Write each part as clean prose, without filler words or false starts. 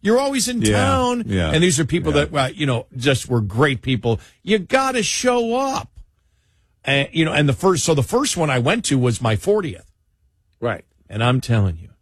You're always in town. Yeah. And these are people that, just were great people. You got to show up. And the first one I went to was my 40th. Right. And I'm telling you,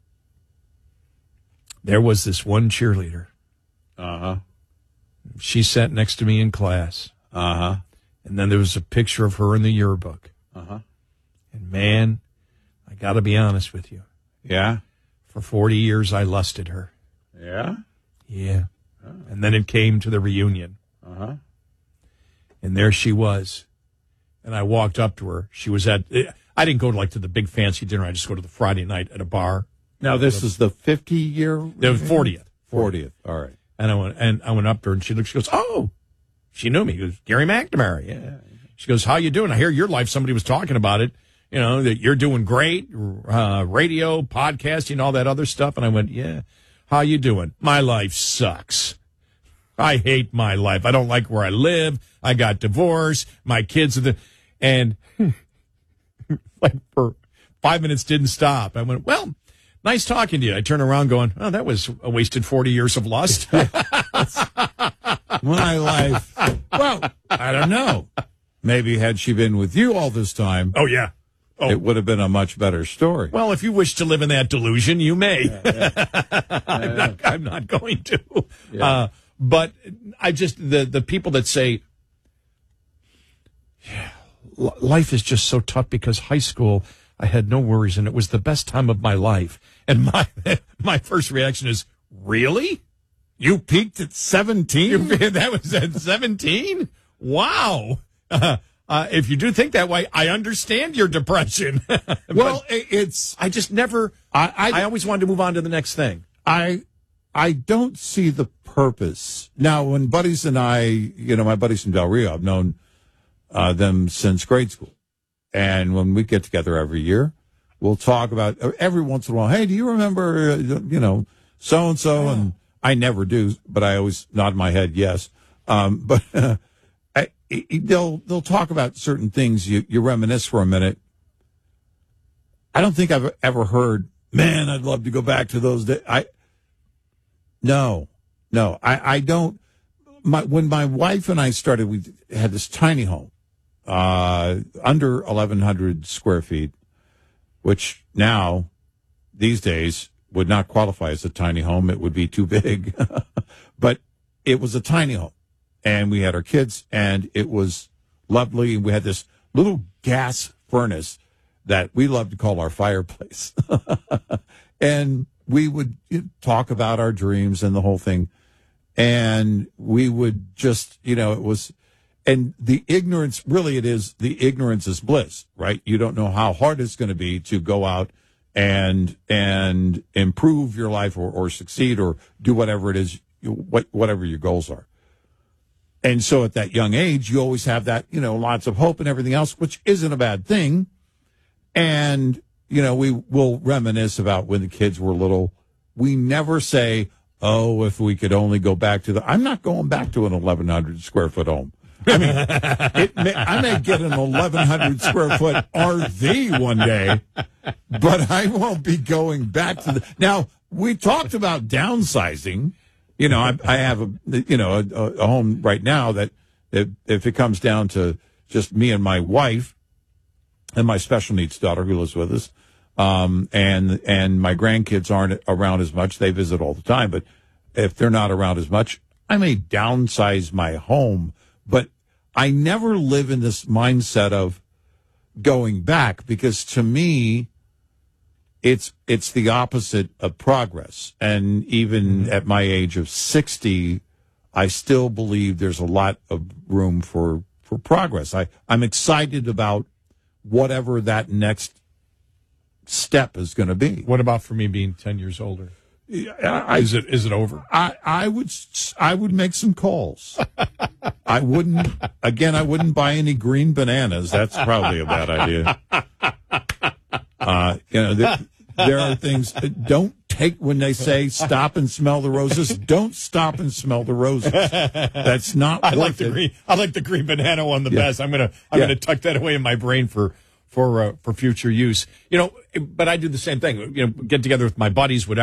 there was this one cheerleader. Uh-huh. She sat next to me in class. Uh-huh. And then there was a picture of her in the yearbook. Uh-huh. And man, I got to be honest with you. Yeah? For 40 years, I lusted her. Yeah? Yeah. Oh. And then it came to the reunion. Uh-huh. And there she was. And I walked up to her. She was I didn't go to the big fancy dinner. I just go to the Friday night at a bar. Now, this is the 50-year? The 40th. 40th. All right. And I went up to her, and she goes, oh, she knew me. It was Gary McNamara. Yeah. She goes, how you doing? I hear your life. Somebody was talking about it, that you're doing great, radio, podcasting, all that other stuff. And I went, yeah, how you doing? My life sucks. I hate my life. I don't like where I live. I got divorced. My kids are and for 5 minutes didn't stop. I went, well, nice talking to you. I turned around going, oh, that was a wasted 40 years of lust. My life. Well, I don't know. Maybe had she been with you all this time. Oh, yeah. Oh. It would have been a much better story. Well, if you wish to live in that delusion, you may. I'm not going to. Yeah. But I just, the people that say, life is just so tough because high school, I had no worries and it was the best time of my life. And my first reaction is, really? You peaked at 17? That was at 17? Wow. If you do think that way, I understand your depression. Well, I just never, I always wanted to move on to the next thing. I don't see the purpose. Now, when buddies and I, my buddies from Del Rio, I've known them since grade school. And when we get together every year, we'll talk about, every once in a while, hey, do you remember, so-and-so? And I never do, but I always nod my head yes. But they'll talk about certain things. You reminisce for a minute. I don't think I've ever heard, man, I'd love to go back to those days. No, I don't. When my wife and I started, we had this tiny home, under 1,100 square feet, which now, these days, would not qualify as a tiny home. It would be too big. But it was a tiny home. And we had our kids, and it was lovely. We had this little gas furnace that we loved to call our fireplace. And we would talk about our dreams and the whole thing. And we would just, it was, and the ignorance, really it is, the ignorance is bliss, right? You don't know how hard it's going to be to go out and improve your life or succeed or do whatever it is, whatever your goals are. And so at that young age, you always have that, lots of hope and everything else, which isn't a bad thing. And, we will reminisce about when the kids were little. We never say, oh, if we could only go back to I'm not going back to an 1,100 square foot home. I mean, I may get an 1,100 square foot RV one day, but I won't be going back to Now, we talked about downsizing. I have a home right now that if it comes down to just me and my wife and my special needs daughter who lives with us, and my grandkids aren't around as much. They visit all the time, but if they're not around as much, I may downsize my home, but I never live in this mindset of going back because to me, it's the opposite of progress. And even at my age of 60, I still believe there's a lot of room for progress. I'm excited about whatever that next step is going to be. What about for me being 10 years older? Is it over? I would make some calls. I wouldn't buy any green bananas. That's probably a bad idea. There are things don't take when they say stop and smell the roses. Don't stop and smell the roses. That's not. I like the green banana one the best. I'm gonna tuck that away in my brain for future use. But I do the same thing. Get together with my buddies, whatever.